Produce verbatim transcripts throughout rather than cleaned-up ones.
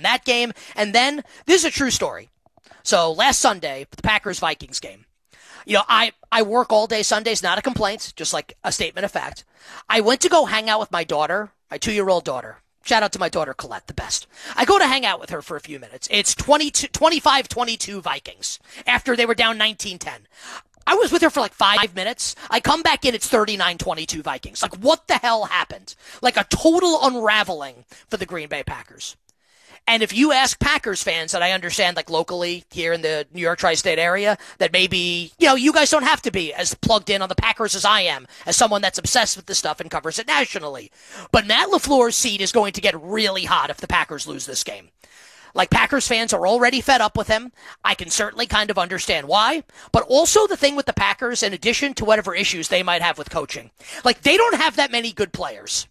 that game. And then, this is a true story. So last Sunday, the Packers-Vikings game. You know, I, I work all day Sundays, not a complaint, just like a statement of fact. I went to go hang out with my daughter, my two-year-old daughter. Shout out to my daughter, Colette, the best. I go to hang out with her for a few minutes. It's twenty-two, twenty-five twenty-two Vikings after they were down nineteen ten. I was with her for like five minutes. I come back in, it's thirty-nine twenty-two Vikings. Like, what the hell happened? Like a total unraveling for the Green Bay Packers. And if you ask Packers fans that I understand, like locally here in the New York tri-state area, that maybe, you know, you guys don't have to be as plugged in on the Packers as I am, as someone that's obsessed with this stuff and covers it nationally. But Matt LaFleur's seat is going to get really hot if the Packers lose this game. Like, Packers fans are already fed up with him. I can certainly kind of understand why. But also the thing with the Packers, in addition to whatever issues they might have with coaching, like, they don't have that many good players.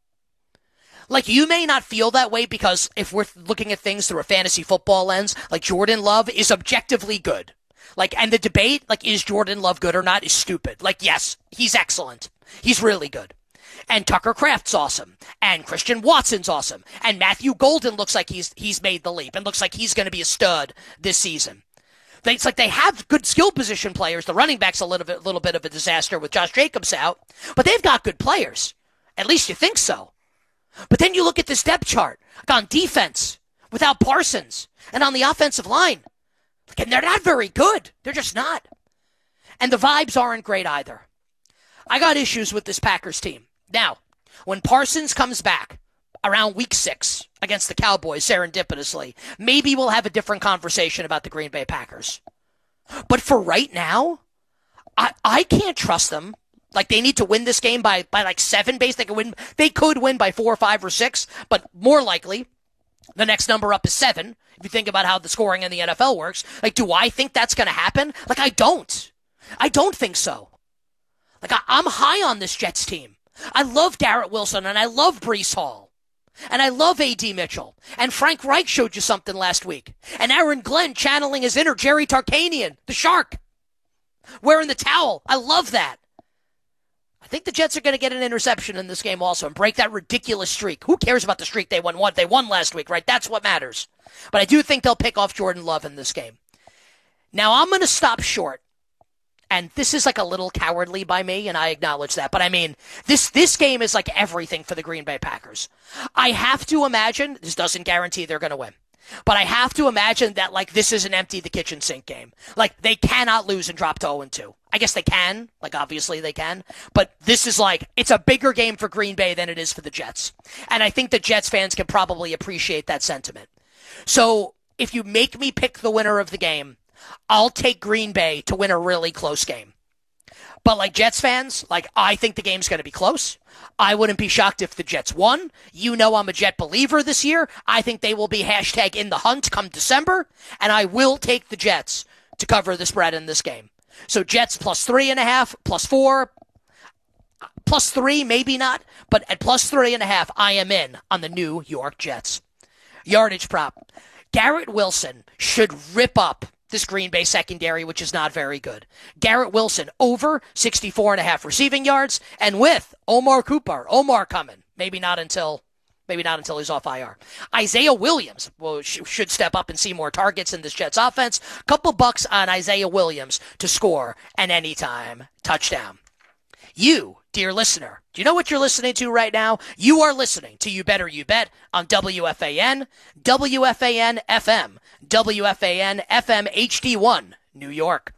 Like, you may not feel that way because if we're looking at things through a fantasy football lens, like, Jordan Love is objectively good. Like, and the debate, like, is Jordan Love good or not, is stupid. Like, yes, he's excellent. He's really good. And Tucker Kraft's awesome. And Christian Watson's awesome. And Matthew Golden looks like he's he's made the leap and looks like he's going to be a stud this season. It's like they have good skill position players. The running back's a little bit, little bit of a disaster with Josh Jacobs out. But they've got good players. At least you think so. But then you look at this depth chart. Like on defense, without Parsons. And on the offensive line. And they're not very good. They're just not. And the vibes aren't great either. I got issues with this Packers team. Now, when Parsons comes back around week six against the Cowboys serendipitously, maybe we'll have a different conversation about the Green Bay Packers. But for right now, I, I can't trust them. Like, they need to win this game by, by like seven base. They could win, they could win by four or five or six, but more likely, the next number up is seven. If you think about how the scoring in the N F L works, like, do I think that's going to happen? Like, I don't. I don't think so. Like, I, I'm high on this Jets team. I love Garrett Wilson, and I love Breece Hall. And I love A D Mitchell. And Frank Reich showed you something last week. And Aaron Glenn channeling his inner Jerry Tarkanian, the Shark, wearing the towel. I love that. I think the Jets are going to get an interception in this game also and break that ridiculous streak. Who cares about the streak they won? What they won last week, right? That's what matters. But I do think they'll pick off Jordan Love in this game. Now, I'm going to stop short. And this is like a little cowardly by me, and I acknowledge that. But I mean, this this game is like everything for the Green Bay Packers. I have to imagine, this doesn't guarantee they're going to win, but I have to imagine that like this is an empty the kitchen sink game. Like, they cannot lose and drop to oh and two. I guess they can. Like, obviously they can. But this is like, it's a bigger game for Green Bay than it is for the Jets. And I think the Jets fans can probably appreciate that sentiment. So if you make me pick the winner of the game, I'll take Green Bay to win a really close game. But like Jets fans, like, I think the game's going to be close. I wouldn't be shocked if the Jets won. You know I'm a Jet believer this year. I think they will be hashtag in the hunt come December. And I will take the Jets to cover the spread in this game. So Jets plus three and a half, plus four, plus three, maybe not. But at plus three and a half, I am in on the New York Jets. Yardage prop. Garrett Wilson should rip up this Green Bay secondary, which is not very good. Garrett Wilson over sixty-four and a half receiving yards, and with Omar Cooper, Omar coming, maybe not until, maybe not until he's off I R. Isaiah Williams will, should step up and see more targets in this Jets offense. Couple bucks on Isaiah Williams to score an anytime touchdown. You, dear listener, do you know what you're listening to right now? You are listening to You Better You Bet on W F A N, W F A N F M, W F A N F M H D one, New York.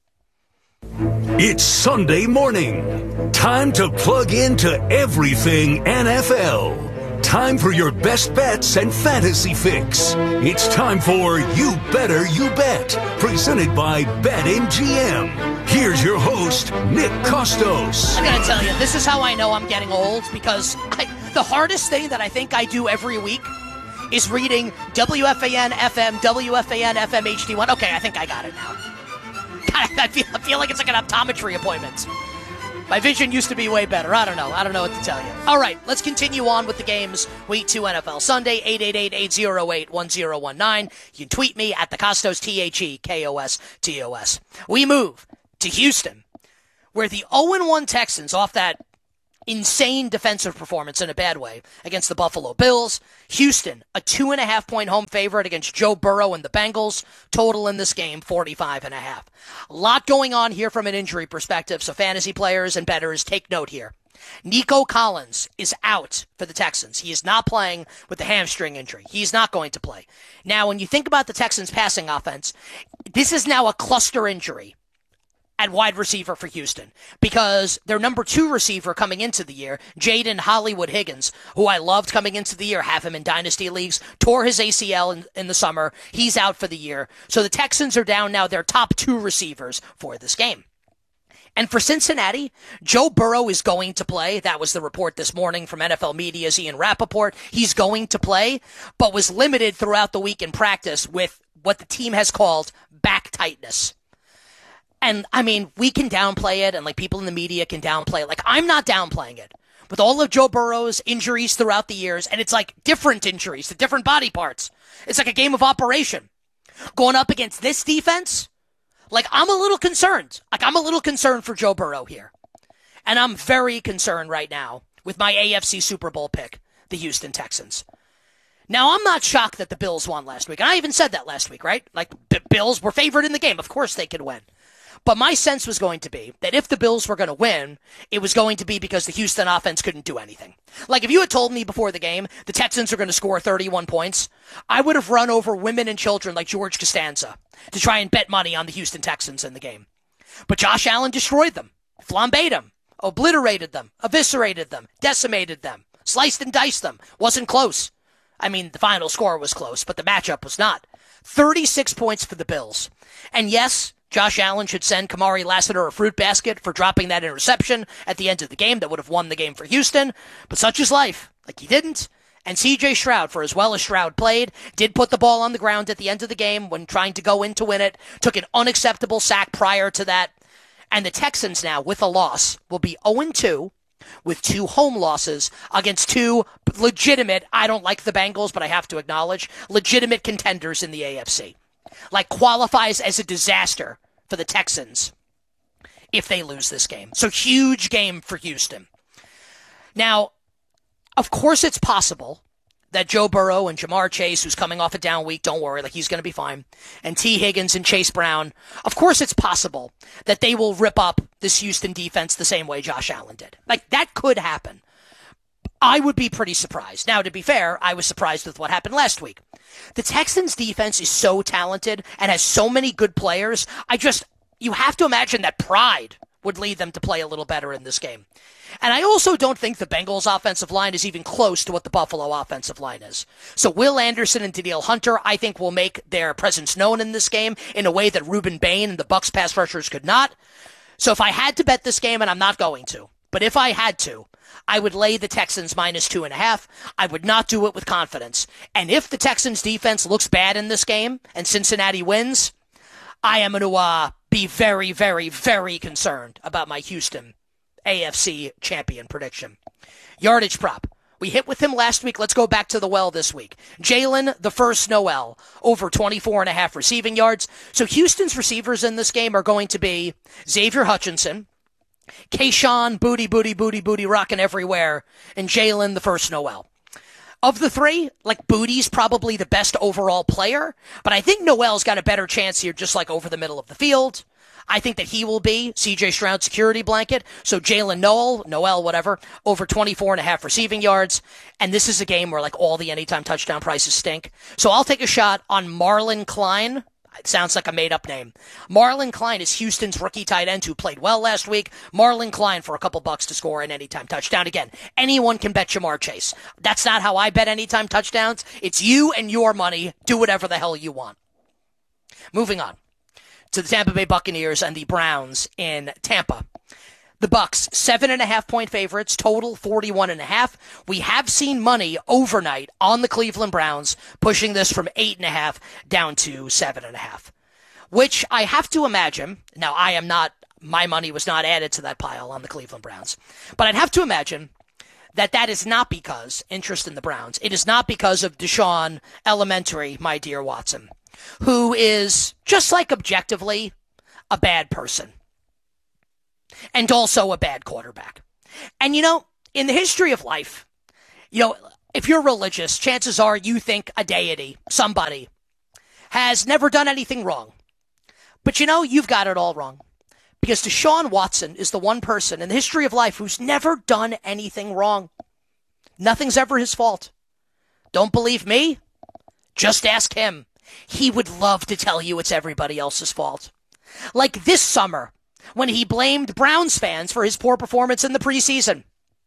It's Sunday morning. Time to plug into everything N F L. Time for your best bets and fantasy fix. It's time for You Better You Bet, presented by BetMGM. Here's your host, Nick Costos. I gotta tell you, this is how I know I'm getting old, because I, the hardest thing that I think I do every week is reading W F A N F M, W F A N F M H D one. Okay, I think I got it now. God, I feel, I feel like it's like an optometry appointment. My vision used to be way better. I don't know. I don't know what to tell you. All right, let's continue on with the games. Week two N F L Sunday, eight eight eight, eight oh eight, one oh one nine. You can tweet me at the Costos, T H E K O S T O S. We move to Houston, where the oh and one Texans, off that insane defensive performance in a bad way against the Buffalo Bills. Houston, a two and a half point home favorite against Joe Burrow and the Bengals. Total in this game, forty-five and a half. A lot going on here from an injury perspective, so fantasy players and bettors take note here. Nico Collins is out for the Texans. He is not playing with the hamstring injury. He's not going to play. Now, when you think about the Texans' passing offense, this is now a cluster injury at wide receiver for Houston, because their number two receiver coming into the year, Jaden Hollywood Higgins, who I loved coming into the year, have him in dynasty leagues, tore his A C L in, in the summer. He's out for the year. So the Texans are down now their top two receivers for this game. And for Cincinnati, Joe Burrow is going to play. That was the report this morning from N F L Media's Ian Rappaport. He's going to play, but was limited throughout the week in practice with what the team has called back tightness. And, I mean, we can downplay it, and, like, people in the media can downplay it. Like, I'm not downplaying it. With all of Joe Burrow's injuries throughout the years, and it's, like, different injuries to different body parts. It's like a game of operation. Going up against this defense, like, I'm a little concerned. Like, I'm a little concerned for Joe Burrow here. And I'm very concerned right now with my A F C Super Bowl pick, the Houston Texans. Now, I'm not shocked that the Bills won last week. And I even said that last week, right? Like, the Bills were favored in the game. Of course they could win. But my sense was going to be that if the Bills were going to win, it was going to be because the Houston offense couldn't do anything. Like, if you had told me before the game the Texans are going to score thirty-one points, I would have run over women and children like George Costanza to try and bet money on the Houston Texans in the game. But Josh Allen destroyed them, flambéed them, obliterated them, eviscerated them, decimated them, sliced and diced them. Wasn't close. I mean, the final score was close, but the matchup was not. thirty-six points for the Bills. And yes, Josh Allen should send Kamari Lassiter a fruit basket for dropping that interception at the end of the game that would have won the game for Houston. But such is life. Like, he didn't. And C J Stroud, for as well as Stroud played, did put the ball on the ground at the end of the game when trying to go in to win it. Took an unacceptable sack prior to that. And the Texans now, with a loss, will be oh and two with two home losses against two legitimate, I don't like the Bengals, but I have to acknowledge, legitimate contenders in the A F C. Like, qualifies as a disaster for the Texans if they lose this game. So, huge game for Houston. Now, of course it's possible that Joe Burrow and Jamar Chase, who's coming off a down week, don't worry, like, he's going to be fine, and T. Higgins and Chase Brown, of course it's possible that they will rip up this Houston defense the same way Josh Allen did. Like, that could happen. I would be pretty surprised. Now, to be fair, I was surprised with what happened last week. The Texans' defense is so talented and has so many good players. I just, you have to imagine that pride would lead them to play a little better in this game. And I also don't think the Bengals' offensive line is even close to what the Buffalo offensive line is. So Will Anderson and Danielle Hunter, I think, will make their presence known in this game in a way that Reuben Bain and the Bucs pass rushers could not. So if I had to bet this game, and I'm not going to, but if I had to, I would lay the Texans minus two and a half. I would not do it with confidence. And if the Texans defense looks bad in this game and Cincinnati wins, I am going to uh, be very, very, very concerned about my Houston A F C champion prediction. Yardage prop. We hit with him last week. Let's go back to the well this week. Jalen, the first Noel, over twenty-four and a half receiving yards. So Houston's receivers in this game are going to be Xavier Hutchinson, Kayshawn, booty, booty, booty, booty, rocking everywhere, and Jalen, the first Noel. Of the three, like, Booty's probably the best overall player, but I think Noel's got a better chance here just like over the middle of the field. I think that he will be C J Stroud's security blanket. So Jalen Noel, Noel, whatever, over twenty-four and a half receiving yards. And this is a game where, like, all the anytime touchdown prices stink. So I'll take a shot on Marlon Klein. It sounds like a made-up name. Marlon Klein is Houston's rookie tight end who played well last week. Marlon Klein for a couple bucks to score an anytime touchdown. Again, anyone can bet Jamar Chase. That's not how I bet anytime touchdowns. It's you and your money. Do whatever the hell you want. Moving on to the Tampa Bay Buccaneers and the Browns in Tampa. The Bucs, seven and a half point favorites, total forty-one and a half. We have seen money overnight on the Cleveland Browns, pushing this from eight and a half down to seven and a half, which I have to imagine. Now, I am not, my money was not added to that pile on the Cleveland Browns, but I'd have to imagine that that is not because interest in the Browns. It is not because of Deshaun Elementary, my dear Watson, who is just like objectively a bad person. And also a bad quarterback. And, you know, in the history of life, you know, if you're religious, chances are you think a deity, somebody, has never done anything wrong. But you know, you've got it all wrong. Because Deshaun Watson is the one person in the history of life who's never done anything wrong. Nothing's ever his fault. Don't believe me? Just ask him. He would love to tell you it's everybody else's fault. Like this summer, when he blamed Browns fans for his poor performance in the preseason.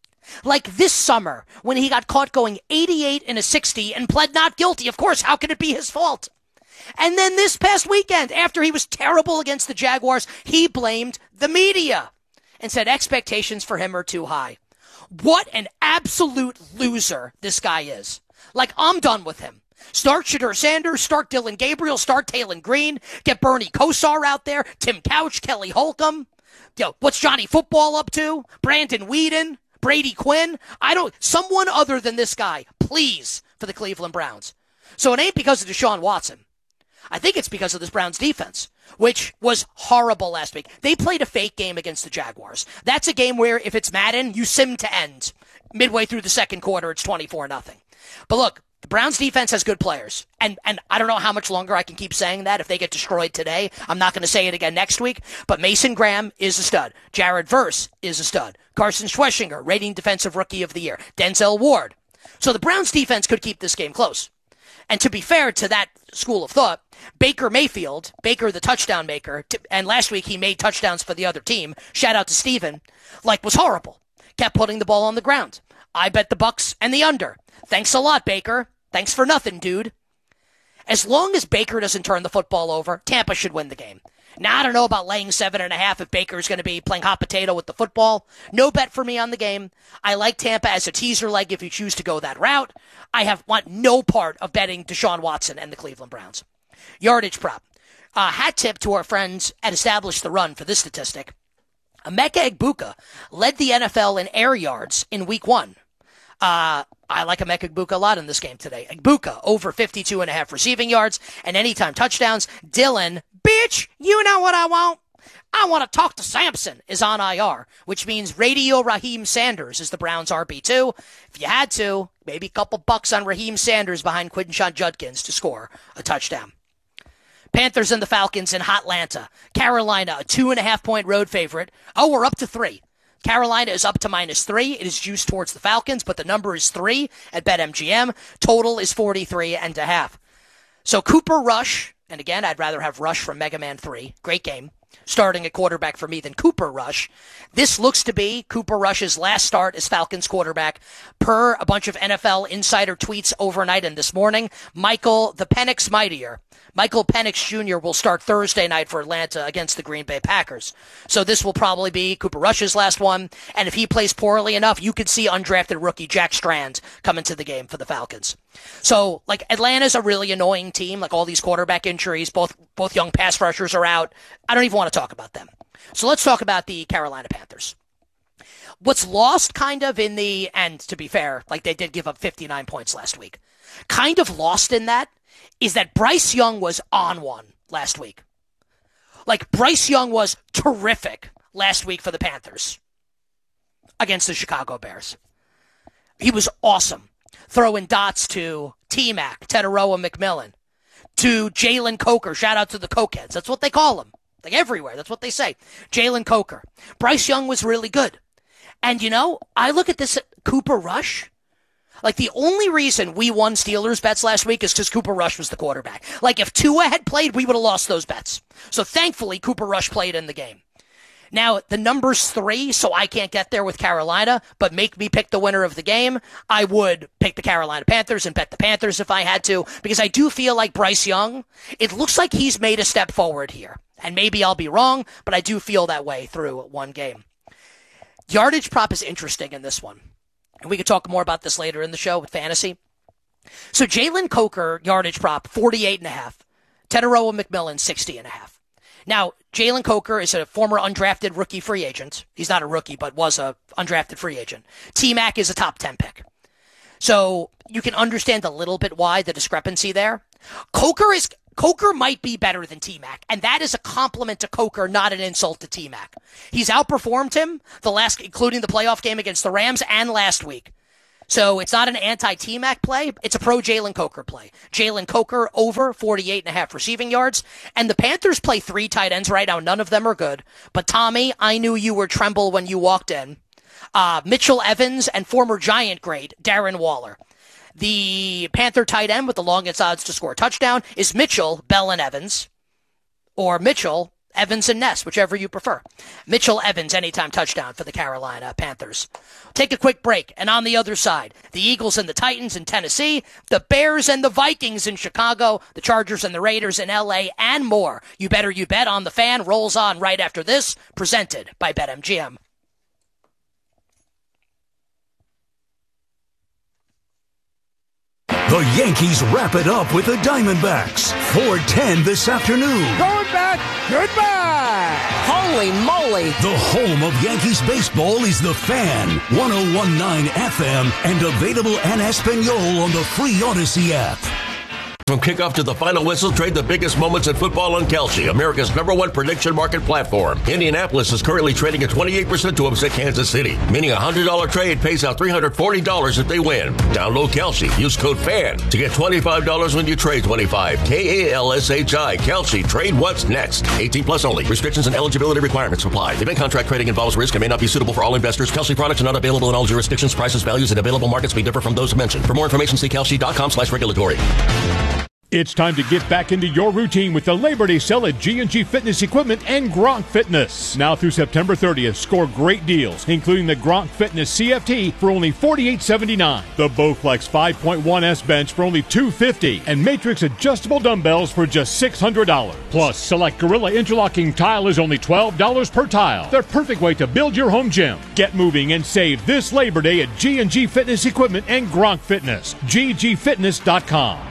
Like this summer, when he got caught going eighty-eight and a sixty and pled not guilty. Of course, how could it be his fault? And then this past weekend, after he was terrible against the Jaguars, he blamed the media and said expectations for him are too high. What an absolute loser this guy is. Like, I'm done with him. Start Shedeur Sanders, start Dylan Gabriel, start Taylon Green, get Bernie Kosar out there, Tim Couch, Kelly Holcomb. Yo, what's Johnny Football up to? Brandon Weeden, Brady Quinn. I don't, someone other than this guy, please, for the Cleveland Browns. So it ain't because of Deshaun Watson. I think it's because of this Browns defense, which was horrible last week. They played a fake game against the Jaguars. That's a game where if it's Madden, you sim to end. Midway through the second quarter, it's twenty-four nothing. But look, the Browns defense has good players. And and I don't know how much longer I can keep saying that if they get destroyed today. I'm not going to say it again next week. But Mason Graham is a stud. Jared Verse is a stud. Carson Schweschinger, rating defensive rookie of the year. Denzel Ward. So the Browns defense could keep this game close. And to be fair to that school of thought, Baker Mayfield, Baker the touchdown maker, and last week he made touchdowns for the other team, shout out to Steven, like was horrible. Kept putting the ball on the ground. I bet the Bucks and the under. Thanks a lot, Baker. Thanks for nothing, dude. As long as Baker doesn't turn the football over, Tampa should win the game. Now, I don't know about laying seven and a half if Baker's going to be playing hot potato with the football. No bet for me on the game. I like Tampa as a teaser leg if you choose to go that route. I have want no part of betting Deshaun Watson and the Cleveland Browns. Yardage prop. Uh, hat tip to our friends at Establish the Run for this statistic. Emeka Egbuka led the N F L in air yards in week one. Uh, I like Emeka Egbuka a lot in this game today. Egbuka over fifty-two and a half receiving yards and anytime touchdowns. Dylan, bitch, you know what I want? I want to talk to Samson is on I R, which means Radio Raheem Sanders is the Browns R B two. If you had to, maybe a couple bucks on Raheem Sanders behind Quinshon Judkins to score a touchdown. Panthers and the Falcons in Hotlanta. Carolina, a two and a half point road favorite. Oh, we're up to three. Carolina is up to minus three. It is juiced towards the Falcons, but the number is three at BetMGM. Total is forty-three and a half. So Cooper Rush, and again, I'd rather have Rush from Mega Man three. Great game. Starting at quarterback for me than Cooper Rush. This looks to be Cooper Rush's last start as Falcons quarterback per a bunch of N F L insider tweets overnight and this morning. Michael the Penix Mightier. Michael Penix Junior will start Thursday night for Atlanta against the Green Bay Packers. So this will probably be Cooper Rush's last one. And if he plays poorly enough, you could see undrafted rookie Jack Strand come into the game for the Falcons. So, like, Atlanta's a really annoying team. Like, all these quarterback injuries, both both young pass rushers are out. I don't even want to talk about them. So let's talk about the Carolina Panthers. What's lost kind of in the, and to be fair, like they did give up fifty-nine points last week, kind of lost in that is that Bryce Young was on one last week. Like, Bryce Young was terrific last week for the Panthers against the Chicago Bears. He was awesome. Throwing dots to T-Mac, Teteroa McMillan, to Jalen Coker. Shout out to the Cokeheads. That's what they call him. Like, everywhere. That's what they say. Jalen Coker. Bryce Young was really good. And, you know, I look at this Cooper Rush. Like, the only reason we won Steelers bets last week is because Cooper Rush was the quarterback. Like, if Tua had played, we would have lost those bets. So, thankfully, Cooper Rush played in the game. Now, the number's three, so I can't get there with Carolina, but make me pick the winner of the game. I would pick the Carolina Panthers and bet the Panthers if I had to, because I do feel like Bryce Young, it looks like he's made a step forward here. And maybe I'll be wrong, but I do feel that way through one game. Yardage prop is interesting in this one. And we could talk more about this later in the show with fantasy. So Jalen Coker, yardage prop, forty-eight and a half. Teteroa McMillan, sixty and a half. Now, Jalen Coker is a former undrafted rookie free agent. He's not a rookie, but was a undrafted free agent. T-Mac is a top ten pick. So you can understand a little bit why the discrepancy there. Coker is Coker might be better than T-Mac, and that is a compliment to Coker, not an insult to T-Mac. He's outperformed him, the last, including the playoff game against the Rams and last week. So it's not an anti-T-Mac play, it's a pro-Jalen Coker play. Jalen Coker over forty-eight and a half receiving yards, and the Panthers play three tight ends right now. None of them are good. But Tommy, I knew you were tremble when you walked in. Uh, Mitchell Evans and former Giant great Darren Waller. The Panther tight end with the longest odds to score a touchdown is Mitchell, Bell, and Evans. Or Mitchell, Evans, and Ness, whichever you prefer. Mitchell Evans, anytime touchdown for the Carolina Panthers. Take a quick break, and on the other side, the Eagles and the Titans in Tennessee, the Bears and the Vikings in Chicago, the Chargers and the Raiders in L A, and more. You Better You Bet on the Fan rolls on right after this, presented by BetMGM. The Yankees wrap it up with the Diamondbacks. four ten this afternoon. Going back, goodbye! Holy moly! The home of Yankees baseball is The Fan, one oh one point nine F M, and available en Espanol on the free Odyssey app. From kickoff to the final whistle, trade the biggest moments in football on Kalshi, America's number one prediction market platform. Indianapolis is currently trading at twenty-eight percent to upset Kansas City, meaning a one hundred dollars trade pays out three hundred forty dollars if they win. Download Kalshi. Use code FAN to get twenty-five dollars when you trade twenty-five. K A L S H I. Kalshi. Trade what's next. eighteen plus only. Restrictions and eligibility requirements apply. Event contract trading involves risk and may not be suitable for all investors. Kalshi products are not available in all jurisdictions. Prices, values, and available markets may differ from those mentioned. For more information, see Kalshi.com slash regulatory. It's time to get back into your routine with the Labor Day sale at G and G Fitness Equipment and Gronk Fitness. Now through September thirtieth, score great deals, including the Gronk Fitness C F T for only forty-eight seventy-nine, the Bowflex five point one S bench for only two fifty, and Matrix adjustable dumbbells for just six hundred dollars. Plus, select Gorilla interlocking tile is only twelve dollars per tile. The perfect way to build your home gym. Get moving and save this Labor Day at G and G Fitness Equipment and Gronk Fitness. G G fitness dot com.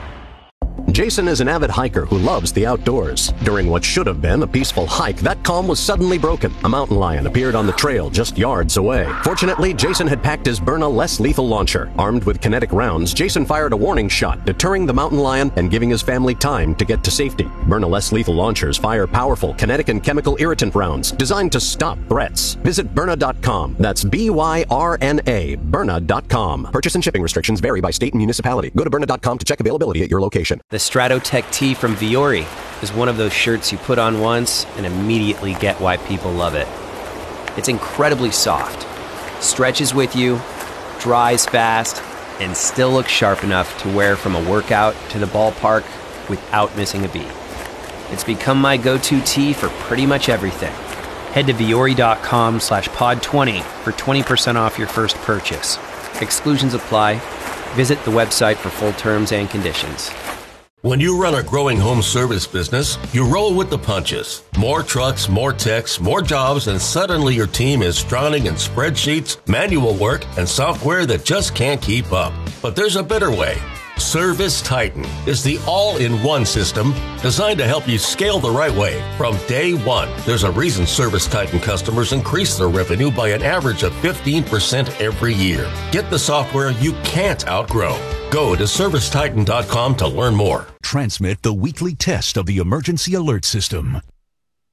Jason is an avid hiker who loves the outdoors. During what should have been a peaceful hike, that calm was suddenly broken. A mountain lion appeared on the trail just yards away. Fortunately, Jason had packed his Byrna less lethal launcher. Armed with kinetic rounds, Jason fired a warning shot, deterring the mountain lion and giving his family time to get to safety. Byrna less lethal launchers fire powerful kinetic and chemical irritant rounds designed to stop threats. Visit Byrna dot com. That's B Y R N A, Byrna dot com. Purchase and shipping restrictions vary by state and municipality. Go to Byrna dot com to check availability at your location. The Stratotech tee from Viore is one of those shirts you put on once and immediately get why people love it. It's incredibly soft, stretches with you, dries fast, and still looks sharp enough to wear from a workout to the ballpark without missing a beat. It's become my go-to tee for pretty much everything. Head to Viore.com slash pod 20 for twenty percent off your first purchase. Exclusions apply. Visit the website for full terms and conditions. When you run a growing home service business, you roll with the punches. More trucks, more techs, more jobs, and suddenly your team is drowning in spreadsheets, manual work, and software that just can't keep up. But there's a better way. Service Titan is the all-in-one system designed to help you scale the right way from day one. There's a reason Service Titan customers increase their revenue by an average of fifteen percent every year. Get the software you can't outgrow. Go to Service Titan dot com to learn more. Transmit the weekly test of the Emergency Alert System.